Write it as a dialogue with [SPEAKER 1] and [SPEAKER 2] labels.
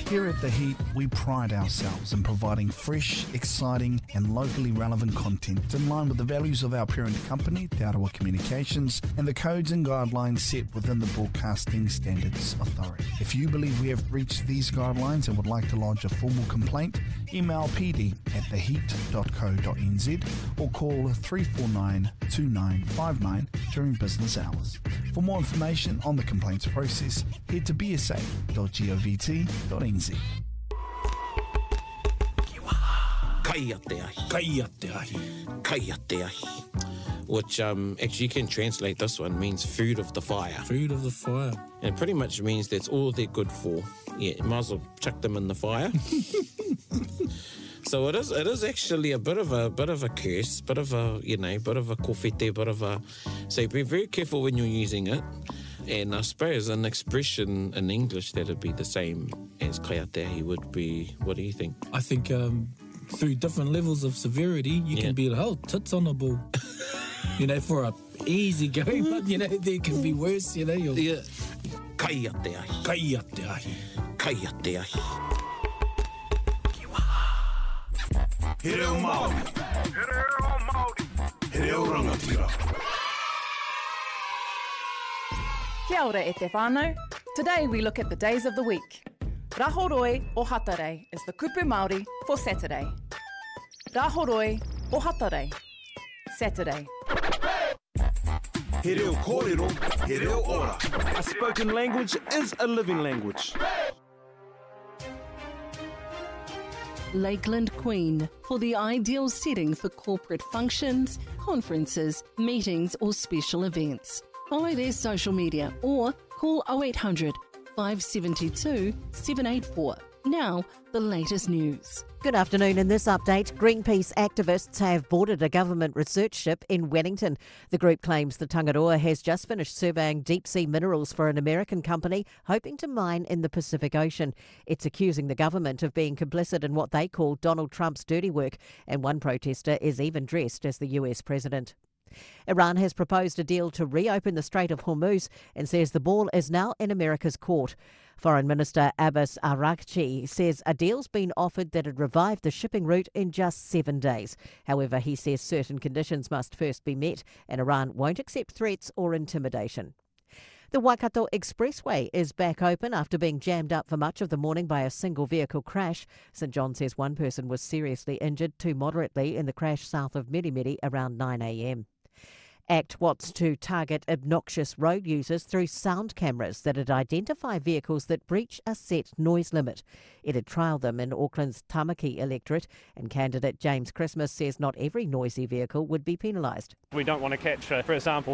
[SPEAKER 1] Here at The Heat, we pride ourselves in providing fresh, exciting and locally relevant content in line with the values of our parent company, Te Arawa Communications, and the codes and guidelines set within the Broadcasting Standards Authority. If you believe we have breached these guidelines and would like to lodge a formal complaint, email pd@theheat.co.nz or call 349 2959 during business hours. For more information on the complaints process, head to bsa.govt.nz.
[SPEAKER 2] Kaia te ahi. Kaia te ahi. Kaia te ahi. Which actually you can translate this one means food of the fire.
[SPEAKER 3] Food of the fire.
[SPEAKER 2] And it pretty much means that's all they're good for. Yeah, you might as well chuck them in the fire. So it is actually a bit of a curse, bit of a kofete, bit of a. So be very careful when you're using it. And I suppose an expression in English that'd be the same as kaia te ahi would be. What do you think?
[SPEAKER 3] I think through different levels of severity, you can be tits on the ball. For a easy go, but there can be worse.
[SPEAKER 2] Yeah. Kaia te ahi.
[SPEAKER 3] Kaia te ahi.
[SPEAKER 2] Kaia te ahi.
[SPEAKER 4] He reo Māori. He reo rangatira.
[SPEAKER 5] Kia ora e te whānau. Today we look at the days of the week. Rahoroi o Hatarei is the kupu Māori for Saturday. Rahoroi o Hatarei. Saturday.
[SPEAKER 4] He reo kōrero, he reo ora. A spoken language is a living language.
[SPEAKER 6] Lakeland Queen, for the ideal setting for corporate functions, conferences, meetings or special events. Follow their social media or call 0800 572 784. Now, the latest news.
[SPEAKER 7] Good afternoon. In this update, Greenpeace activists have boarded a government research ship in Wellington. The group claims the Tangaroa has just finished surveying deep-sea minerals for an American company hoping to mine in the Pacific Ocean. It's accusing the government of being complicit in what they call Donald Trump's dirty work, and one protester is even dressed as the US president. Iran has proposed a deal to reopen the Strait of Hormuz and says the ball is now in America's court. Foreign Minister Abbas Araghchi says a deal's been offered that would revive the shipping route in just 7 days. However, he says certain conditions must first be met and Iran won't accept threats or intimidation. The Waikato Expressway is back open after being jammed up for much of the morning by a single vehicle crash. St John says one person was seriously injured, two moderately, in the crash south of Mirimiri around 9 a.m. ACT wants to target obnoxious road users through sound cameras that would identify vehicles that breach a set noise limit. It'd trial them in Auckland's Tamaki electorate, and candidate James Christmas says not every noisy vehicle would be penalised.
[SPEAKER 8] We don't want to catch, for example,